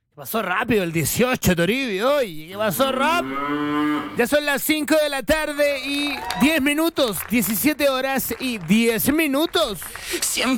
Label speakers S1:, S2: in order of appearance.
S1: Pasó rápido el 18, Toribio. Oye, ¿qué pasó rápido? Ya son las 5 de la tarde y 10 minutos. 17 horas y 10 minutos.
S2: Siempre